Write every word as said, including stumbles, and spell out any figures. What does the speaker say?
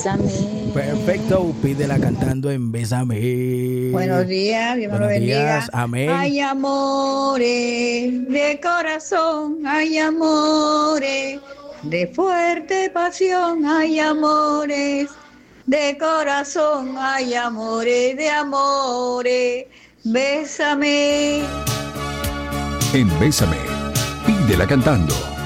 Bésame. Perfecto, pídela cantando en Bésame. Buenos días, Dios me lo Buenos bendiga. días, amén. Hay amores de corazón, hay amores de fuerte pasión, hay amores de corazón, hay amores de amores. Bésame. En Bésame, pídela cantando.